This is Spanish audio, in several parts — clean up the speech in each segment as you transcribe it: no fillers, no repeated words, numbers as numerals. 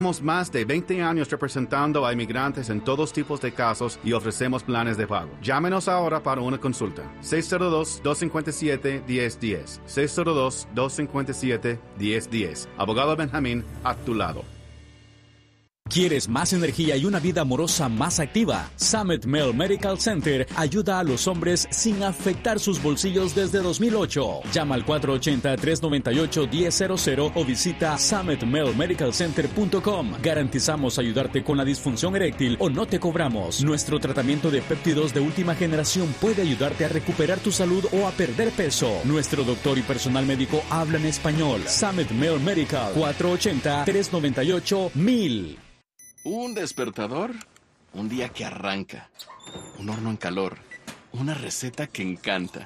Tenemos más de 20 años representando a inmigrantes en todos tipos de casos y ofrecemos planes de pago. Llámenos ahora para una consulta. 602-257-1010. 602-257-1010. Abogado Benjamín, a tu lado. ¿Quieres más energía y una vida amorosa más activa? Summit Male Medical Center ayuda a los hombres sin afectar sus bolsillos desde 2008. Llama al 480-398-1000 o visita summitmalemedicalcenter.com. Garantizamos ayudarte con la disfunción eréctil o no te cobramos. Nuestro tratamiento de péptidos de última generación puede ayudarte a recuperar tu salud o a perder peso. Nuestro doctor y personal médico hablan español. Summit Male Medical, 480-398-1000. Un despertador, un día que arranca, un horno en calor, una receta que encanta.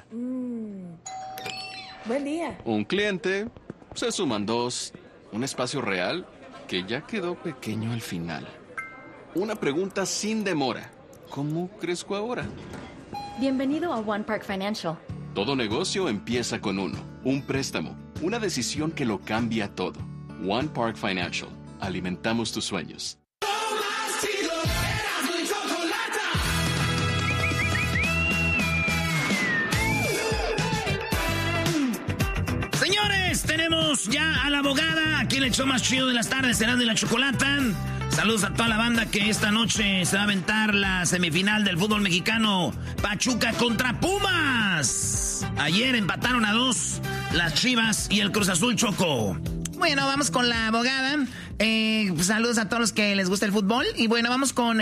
Buen día. Un cliente, se suman dos, un espacio real que ya quedó pequeño al final. Una pregunta sin demora, ¿cómo crezco ahora? Bienvenido a One Park Financial. Todo negocio empieza con uno, un préstamo, una decisión que lo cambia todo. One Park Financial, alimentamos tus sueños. Señores, tenemos ya a la abogada, aquí en el show más chido de las tardes, Erasmo y la Chocolata. Saludos a toda la banda que esta noche se va a aventar la semifinal del fútbol mexicano, Pachuca contra Pumas. Ayer empataron a 2 las Chivas y el Cruz Azul, Choco. Bueno, vamos con la abogada. Saludos a todos los que les gusta el fútbol. Y bueno, vamos con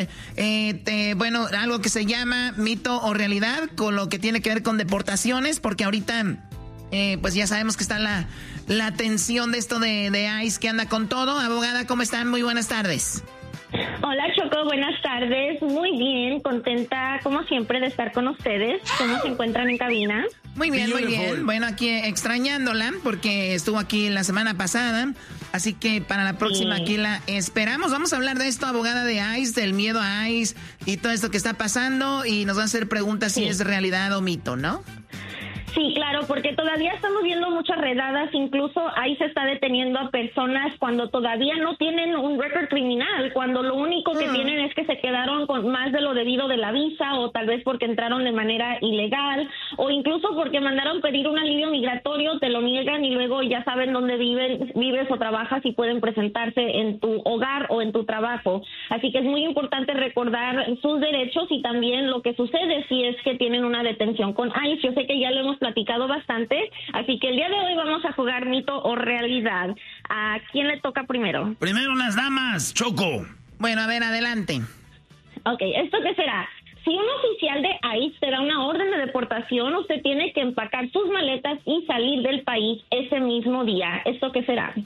algo que se llama mito o realidad, con lo que tiene que ver con deportaciones, porque ahorita pues ya sabemos que está la tensión de esto de ICE que anda con todo. Abogada, ¿cómo están? Muy buenas tardes. Hola Choco, buenas tardes. Muy bien, contenta como siempre de estar con ustedes. ¿Cómo se encuentran en cabina? Muy bien, muy bien. Bueno, aquí extrañándola porque estuvo aquí la semana pasada. Así que para la próxima aquí la esperamos. Vamos a hablar de esto, abogada, de ICE, del miedo a ICE y todo esto que está pasando. Y nos van a hacer preguntas si es realidad o mito, ¿no? Sí, claro, porque todavía estamos viendo muchas redadas, incluso ahí se está deteniendo a personas cuando todavía no tienen un récord criminal, cuando lo único que tienen es que se quedaron con más de lo debido de la visa, o tal vez porque entraron de manera ilegal, o incluso porque mandaron pedir un alivio migratorio, te lo niegan y luego ya saben dónde vives o trabajas y pueden presentarse en tu hogar o en tu trabajo. Así que es muy importante recordar sus derechos y también lo que sucede si es que tienen una detención con ICE. Yo sé que ya lo hemos platicado bastante, así que el día de hoy vamos a jugar mito o realidad. ¿A quién le toca primero? Primero las damas, Choco. Bueno, a ver, adelante. Ok, ¿esto qué será? Si un oficial de ICE te da una orden de deportación, usted tiene que empacar sus maletas y salir del país ese mismo día. ¿Esto qué será?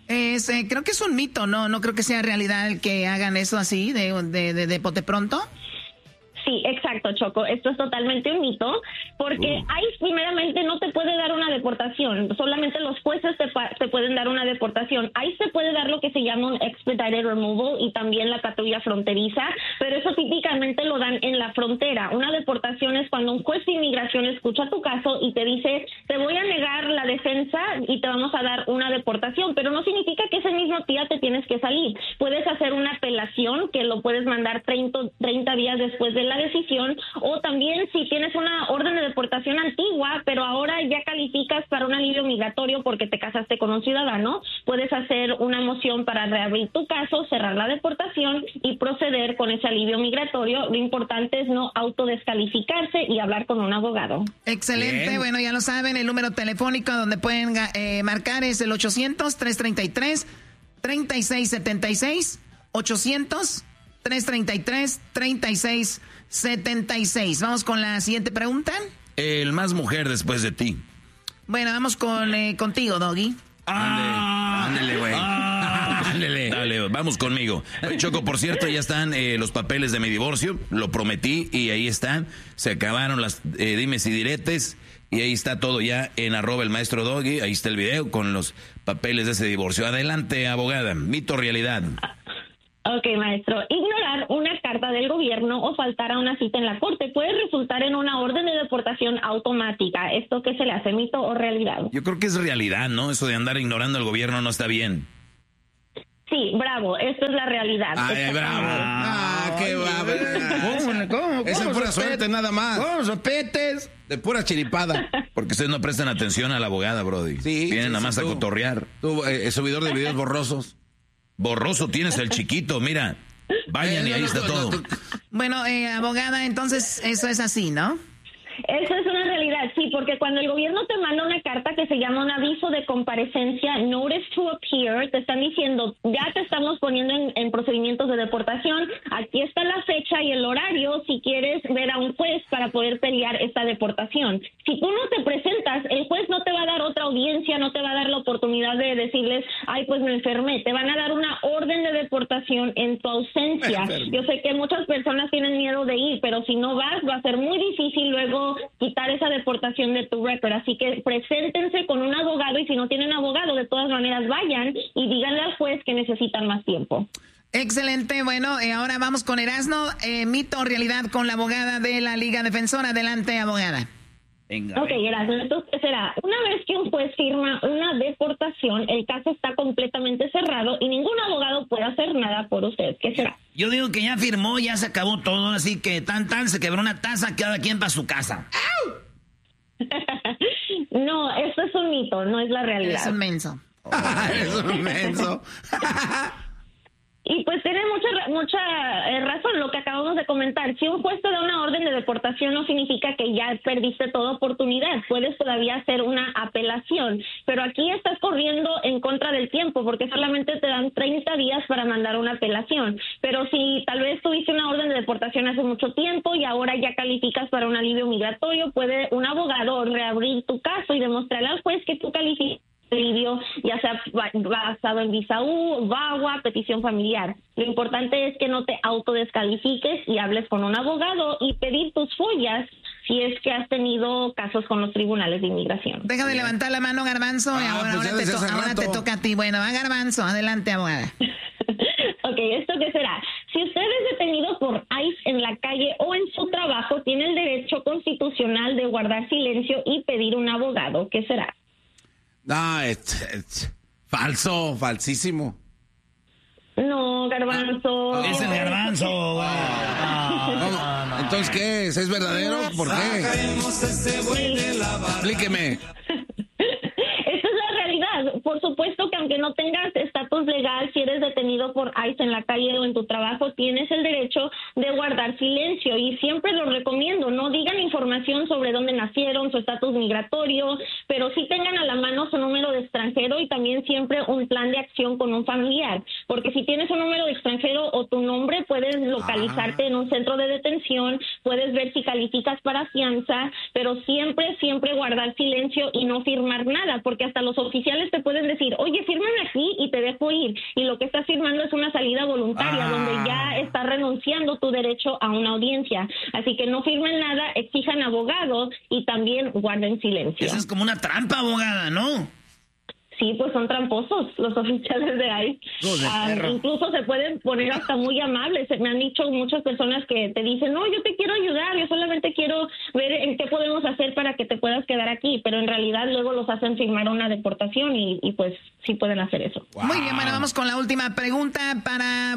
Creo que es un mito, no creo que sea realidad el que hagan eso así de bote pronto. Sí, exacto, Choco. Esto es totalmente un mito, porque ICE primeramente no te puede dar una deportación. Solamente los jueces te pueden dar una deportación. ICE te puede dar lo que se llama un expedited removal y también la patrulla fronteriza, pero eso típicamente lo dan en la frontera. Una deportación es cuando un juez de inmigración escucha tu caso y te dice, te voy a negar la defensa y te vamos a dar una deportación, pero no significa que ese mismo día te tienes que salir. Puedes hacer una apelación que lo puedes mandar 30 días después de la decisión, o también si tienes una orden de deportación antigua, pero ahora ya calificas para un alivio migratorio porque te casaste con un ciudadano, puedes hacer una moción para reabrir tu caso, cerrar la deportación y proceder con ese alivio migratorio. Lo importante es no autodescalificarse y hablar con un abogado. Excelente. Bien. Bueno, ya lo saben, el número telefónico donde pueden marcar es el 800-333-3676, 800-333-3676. Vamos con la siguiente pregunta. El más mujer después de ti. Bueno, vamos contigo, Doggy. Ándale, güey. Ándale. Dale, vamos conmigo. Choco, por cierto, ya están los papeles de mi divorcio. Lo prometí y ahí están. Se acabaron las dimes y diretes. Y ahí está todo ya en @elmaestrodoggy. Ahí está el video con los papeles de ese divorcio. Adelante, abogada. Mito o realidad. Ok, maestro. Ignorar una carta del gobierno o faltar a una cita en la corte puede resultar en una orden de deportación automática. ¿Esto qué se le hace, mito o realidad? Yo creo que es realidad, ¿no? Eso de andar ignorando al gobierno no está bien. Sí, bravo, esto es la realidad. Ay, bravo. Qué bravo. ¿Cómo? Esa es pura suerte, nada más. ¿Cómo sopetes? De pura chiripada. Porque ustedes no prestan atención a la abogada, brody. Sí. Vienen nada más a cotorrear. Tú, subidor de videos borrosos. Borroso tienes el chiquito, mira. Vayan y ahí está todo. Bueno, abogada, entonces eso es así, ¿no? Eso es una realidad, sí, porque cuando el gobierno te manda una carta que se llama un aviso de comparecencia, notice to appear, te están diciendo, ya te estamos poniendo en procedimientos de deportación, aquí está la fecha y el horario si quieres ver a un juez para poder pelear esta deportación. Si tú no te presentas, el juez no te va a dar otra audiencia, no te va a dar la oportunidad de decirles, ay, pues me enfermé, te van a dar una orden de deportación en tu ausencia. Yo sé que muchas personas tienen miedo de ir, pero si no vas, va a ser muy difícil luego quitar esa deportación de tu récord, así que preséntense con un abogado y si no tienen abogado, de todas maneras vayan y díganle al juez que necesitan más tiempo. Excelente, bueno, ahora vamos con Erasno, mito o realidad con la abogada de la Liga Defensora. Adelante, abogada. Venga, ok, Erasno, entonces será, una vez que un juez firma una deportación, el caso está completamente cerrado y ningún abogado puede hacer nada por usted. ¿Qué será? Yo digo que ya firmó, ya se acabó todo, así que tan se quebró una taza, cada quien para su casa. No, eso es un mito, no es la realidad. Es un menso. Es un menso. Y pues tiene mucha razón lo que acabamos de comentar. Si un juez te da una orden de deportación no significa que ya perdiste toda oportunidad. Puedes todavía hacer una apelación. Pero aquí estás corriendo en contra del tiempo porque solamente te dan 30 días para mandar una apelación. Pero si tal vez tuviste una orden de deportación hace mucho tiempo y ahora ya calificas para un alivio migratorio, puede un abogado reabrir tu caso y demostrarle al juez que tú calificas alivio, ya sea basado en visa U, VAWA, petición familiar. Lo importante es que no te autodescalifiques y hables con un abogado y pedir tus follas si es que has tenido casos con los tribunales de inmigración. Deja de levantar la mano, Garbanzo, y ahora te toca a ti. Bueno, va Garbanzo, adelante, abogada. Ok, ¿esto qué será? Si usted es detenido por ICE en la calle o en su trabajo, tiene el derecho constitucional de guardar silencio y pedir un abogado. ¿Qué será? No, falso, falsísimo. No, Garbanzo. Es el Garbanzo. No. Entonces, ¿qué es? ¿Es verdadero? ¿Por qué? Explíqueme. Esa es la realidad. Por supuesto que aunque no tengas estatus legal, si eres detenido por ICE en la calle o en tu trabajo, tienes el derecho de guardar silencio y siempre lo recomiendo. No digan información sobre dónde nacieron, su estatus migratorio, pero sí tengan a la mano su número de extranjero y también siempre un plan de acción con un familiar, porque si tienes un número de extranjero o tu nombre, puedes localizarte en un centro de detención, puedes ver si calificas para fianza, pero siempre guardar silencio y no firmar nada, porque hasta los oficiales te pueden decir, oye, fírmame aquí y te dejo ir, y lo que estás firmando es una salida voluntaria donde ya estás renunciando tu derecho a una audiencia, así que no firmen nada, exijan abogado y también guarden silencio. Eso es como una trampa, abogada, ¿no? Sí, pues son tramposos los oficiales de ICE. Incluso se pueden poner hasta muy amables. Me han dicho muchas personas que te dicen, no, yo te quiero ayudar, yo solamente quiero ver en qué podemos hacer para que te puedas quedar aquí, pero en realidad luego los hacen firmar una deportación y pues sí pueden hacer eso. Wow. Muy bien, bueno, vamos con la última pregunta para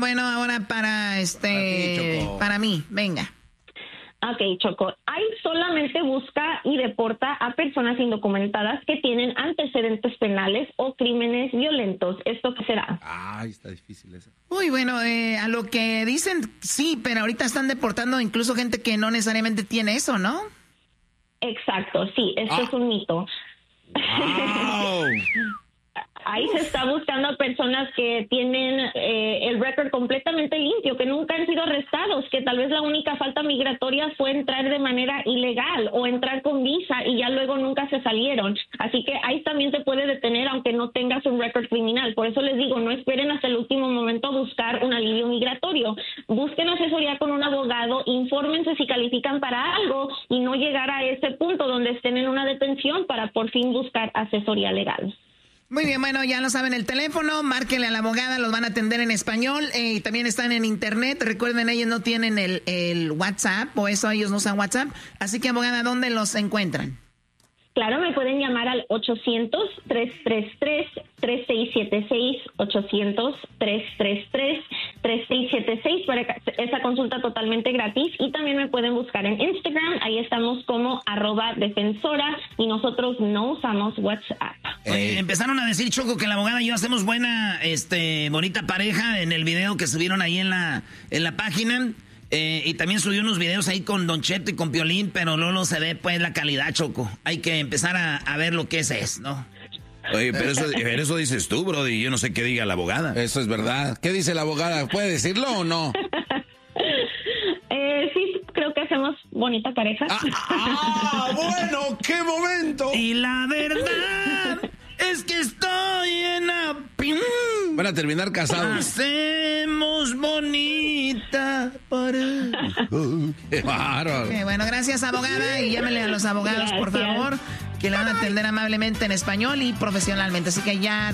mí, venga. Ok, Choco. ICE solamente busca y deporta a personas indocumentadas que tienen antecedentes penales o crímenes violentos. ¿Esto qué será? Ay, está difícil eso. Uy, bueno, a lo que dicen, sí, pero ahorita están deportando incluso gente que no necesariamente tiene eso, ¿no? Exacto, sí, esto es un mito. Wow. Ahí se está buscando a personas que tienen el récord completamente limpio, que nunca han sido arrestados, que tal vez la única falta migratoria fue entrar de manera ilegal o entrar con visa y ya luego nunca se salieron. Así que ahí también se puede detener aunque no tengas un récord criminal. Por eso les digo, no esperen hasta el último momento a buscar un alivio migratorio. Busquen asesoría con un abogado, infórmense si califican para algo y no llegar a ese punto donde estén en una detención para por fin buscar asesoría legal. Muy bien, bueno, ya lo saben, el teléfono, márquenle a la abogada, los van a atender en español y también están en internet. Recuerden, ellos no tienen el WhatsApp, o eso ellos no usan WhatsApp. Así que, abogada, ¿dónde los encuentran? Claro, me pueden llamar al 800-333-3676, 800-333-3676 para esa consulta totalmente gratis. Y también me pueden buscar en Instagram, ahí estamos como @defensora y nosotros no usamos WhatsApp. Oye, empezaron a decir, Choco, que la abogada y yo hacemos bonita pareja en el video que subieron ahí en la página. Y también subió unos videos ahí con Don Cheto y con Piolín, pero no se ve pues la calidad, Choco. Hay que empezar a ver lo que es, ¿no? Oye, pero eso dices tú, brody. Yo no sé qué diga la abogada. Eso es verdad. ¿Qué dice la abogada? ¿Puede decirlo o no? Sí, creo que hacemos bonita pareja. Bueno, qué momento. Y la verdad es que estoy en la... Van a terminar casados. Hacemos bonita pareja. Qué bárbaro. Bueno, gracias, abogada. Y llámenle a los abogados, por favor, que le van a atender amablemente en español y profesionalmente. Así que ya...